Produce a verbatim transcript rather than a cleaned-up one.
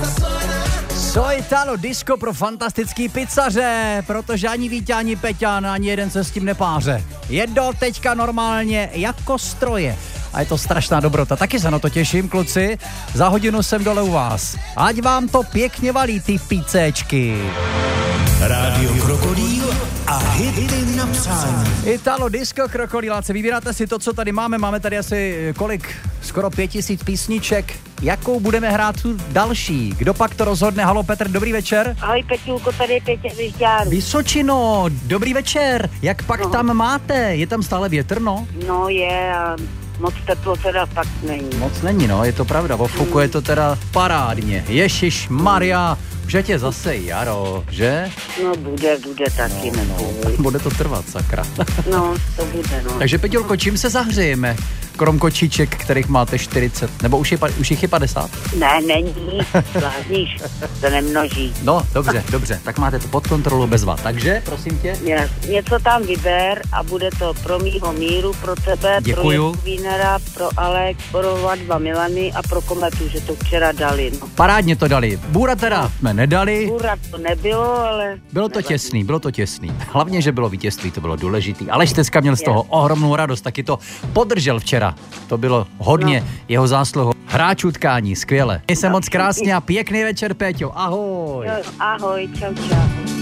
To Italo disco pro fantastický pizzaře, protože ani Vítě, ani Peťan, ani jeden se s tím nepáře. Jedou teďka normálně jako stroje. A je to strašná dobrota. Taky se na to těším, kluci. Za hodinu jsem dole u vás. Ať vám to pěkně valí, ty pizzéčky. Rádio Krokodýl a hity na přání. Italo disco Krokodýláce. Vybíráte si to, co tady máme. Máme tady asi kolik? Skoro pět tisíc písniček. Jakou budeme hrát tu další? Kdo pak to rozhodne? Halo Petr, dobrý večer. Ahoj Peťulko, tady je Pětě z Žďáru. Vysočino, dobrý večer. Jak pak no. tam máte? Je tam stále větrno? No je a moc teplo teda fakt není. Moc není, no, je to pravda. Ofukuje to teda parádně. Ježiš Maria, už je tě zase jaro, že? No bude, bude taky, no, no. Bude to trvat, sakra. No, to bude, no. Takže Peťulko, čím se zahřejeme? Krom kočiček, kterých máte čtyřicet, nebo už, je, už jich je padesát? Ne, není, zvládníš, to nemnoží. No, dobře, dobře, tak máte to pod kontrolou bez vad, takže, prosím tě. Ně, něco tam vyber a bude to pro mýho míru, pro tebe, děkuju. Pro Vínera, pro Alex, pro Vadva Milany a pro Kometu, že to včera dali, no. Parádně to dali, Bůra teda no. jsme nedali. Bůra to nebylo, ale... Bylo to nevadí. těsný, bylo to těsný. Hlavně, že bylo vítězství, to bylo důležitý. Aleš Stecka měl z toho ohromnou radost, taky to podržel včera. To bylo hodně no. jeho zásluhou. Hráč utkání, skvěle. Měj se moc krásně a pěkný večer, Péťo. Ahoj. Ahoj, čau, čau.